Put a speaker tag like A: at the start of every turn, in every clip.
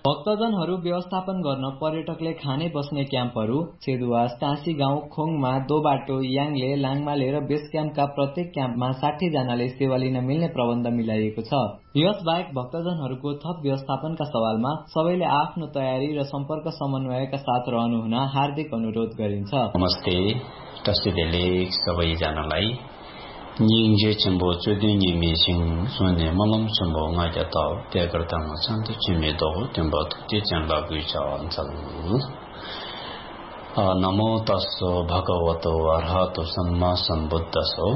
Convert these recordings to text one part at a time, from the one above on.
A: भक्तजनहरू व्यवस्थापन गर्न पर्यटकले खाने बस्ने क्याम्पहरू सेदुवास, टाँसी गाउँ, खोङमा, दोबाटो, याङले, लाङमाले र बेस क्याम्पका प्रत्येक क्याम्पमा 60 जनाले सेवा लिन मिल्ने प्रबन्ध मिलाइएको छ। यसबाहेक भक्तजनहरूको थप व्यवस्थापनका सवालमा सबैले आफ्नो तयारी र सम्पर्क समन्वयका साथ रहनुहुन हार्दिक अनुरोध गरिन्छ।
B: नमस्ते, टस्टिदेले सबैजनालाई निङजे चम्बो चोदिङ मिसिङ सोने मलम चम्बो ngaja tau te gertang santi chime do tembo te changla guicha ansal namo tasso bhagavato arhato samma sambuddhaso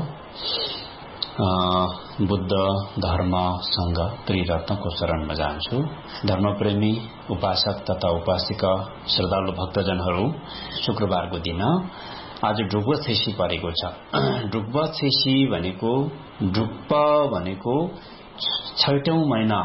B: Buddha धर्म संघ त्रिरत्नको शरणमा जान्छु। धर्मप्रेमी उपासक तथा उपासिका श्रद्धालु भक्तजनहरू, शुक्रबारको दिन आज ढुक्व छेसी परेको छ। ढुक्व छेसी भनेको ढुक्प भनेको छैटौं महिना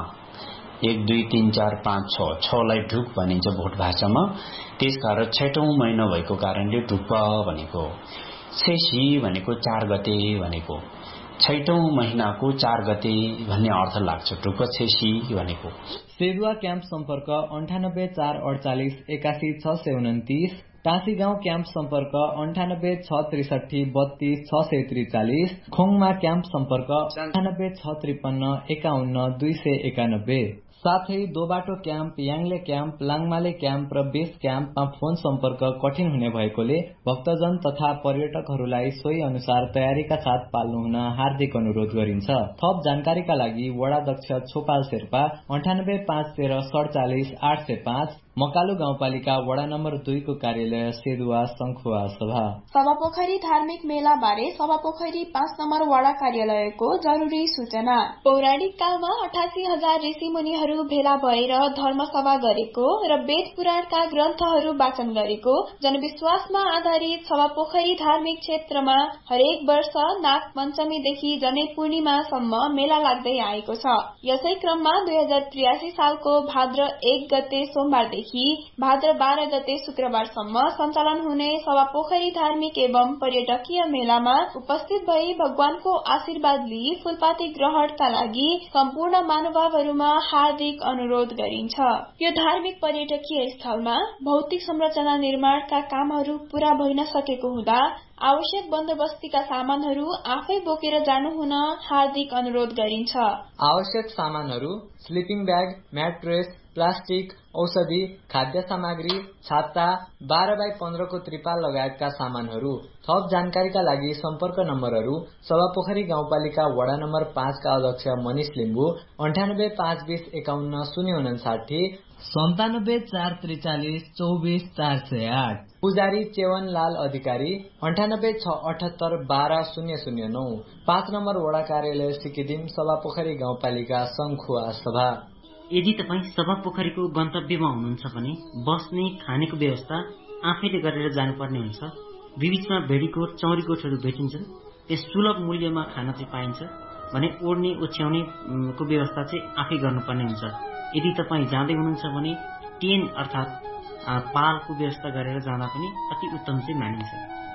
B: 1 2 3 4 5 6 6लाई ढुक भनिन्छ भोट भाषामा। त्यसकारण छैटौं महिना भएको कारणले ढुक्प भनेको। छेसी भनेको 4 गते भनेको। छैटौं महिनाको 4 गते भन्ने अर्थ लाग्छ ढुक्व छेसी भनेको।
A: सेदुवा क्याम्प सम्पर्क 98 448 81 629, टाँसी गाउँ क्याम्प सम्पर्क 98 663 32 643, खोङमा क्याम्प सम्पर्क 98 653 51 291, साथै दोबाटो क्याम्प, याङले क्याम्प, लाङमाले क्याम्प र बेस क्याम्पमा फोन सम्पर्क कठिन हुने भएकोले भक्तजन तथा पर्यटकहरूलाई सोही अनुसार तयारीका साथ पाल्नु हुन हार्दिक अनुरोध गरिन्छ। थप जानकारीका लागि वडाध्यक्ष छोपाल शेर्पा 98 513 47 805, मकालु गाउँपालिका वडा नम्बर 2 को कार्यालय सेदुवा संखुवा सभा।
C: सभापोखरी धार्मिक मेला बारे सभापोखरी 5 नम्बर वडा कार्यालयको जरुरी सूचना। पौराणिक कालमा 88,000 ऋषि मुनिहरू भेला भएर धर्मसभा गरेको र वेद पुराणका ग्रन्थहरू वाचन गरेको जनविश्वासमा आधारित सभापोखरी धार्मिक क्षेत्रमा हरेक वर्ष नाग पञ्चमीदेखि जनै पूर्णिमासम्म मेला लाग्दै आएको छ। यसै क्रममा 2083 सालको भाद्र 1 गते सोमबारदेखि भाद्र 12 गते शुक्रबारसम्म सञ्चालन हुने सभापोखरी धार्मिक एवं पर्यटकीय मेलामा उपस्थित भई भगवानको आशीर्वाद लिई फूलपाती ग्रहणका लागि सम्पूर्ण महानुभावहरूमा हार्दिक अनुरोध गरिन्छ। यो धार्मिक पर्यटकीय स्थलमा भौतिक संरचना निर्माणका कामहरू पूरा भइन सकेको हुँदा आवश्यक बन्दोबस्तीका सामानहरू आफै बोकेर जानु हुन हार्दिक अनुरोध गरिन्छ।
A: आवश्यक सामानहरू स्लिपिङ ब्याग, म्याट्रेस, प्लास्टिक, औषधि, खाद्य सामग्री, छाता, 12x15 को त्रिपाल लगायतका सामानहरू। थप जानकारीका लागि सम्पर्क नम्बरहरू सभापोखरी गाउँपालिका वडा नम्बर 5 का अध्यक्ष मनिष लिम्बू 98 520 51 059, 97 443 24 408, पुजारी चेवन लाल अधिकारी 98 678 12 009, 5 नम्बर वडा कार्यालय सिक्किम सभापोखरी गाउँपालिका संखुवा सभा।
D: यदि तपाईँ सभापोखरीको गन्तव्यमा हुनुहुन्छ भने बस्ने खानेको व्यवस्था आफैले गरेर जानुपर्ने हुन्छ। बीचमा भेडीकोट, चौरीकोटहरू भेटिन्छन्। त्यस सुलभ मूल्यमा खाना चाहिँ पाइन्छ भने ओड्ने ओछ्याउने को व्यवस्था चाहिँ आफै गर्नुपर्ने हुन्छ। यदि तपाईँ जाँदै हुनुहुन्छ भने टेन अर्थात् पालको व्यवस्था गरेर जाँदा पनि अति उत्तम चाहिँ मानिन्छ।